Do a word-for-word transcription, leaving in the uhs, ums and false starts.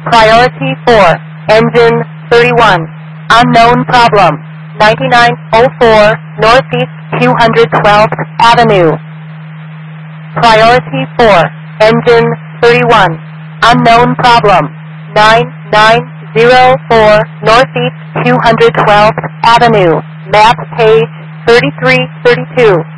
Priority four, engine thirty-one, unknown problem, ninety-nine oh four Northeast two hundred twelfth Avenue. Priority four, engine thirty-one, unknown problem, nine nine oh four Northeast two hundred twelfth Avenue, map page thirty-three thirty-two.